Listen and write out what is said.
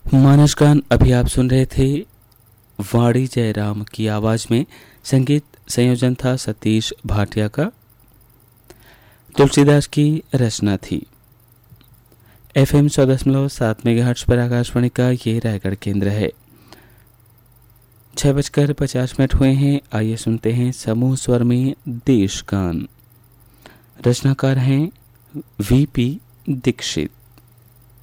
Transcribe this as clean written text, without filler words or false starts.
मानस गान अभी आप सुन रहे थे। वाणी जयराम की आवाज में संगीत संयोजन था सतीश भाटिया का। तुलसीदास की रचना थी। FM 100.7 मेगाहर्ट्ज पर आकाशवाणी का ये रायगढ़ केंद्र है। 6:50 हुए हैं। आइए सुनते हैं समूह स्वर में देश गान। रचनाकार हैं VP दीक्षित।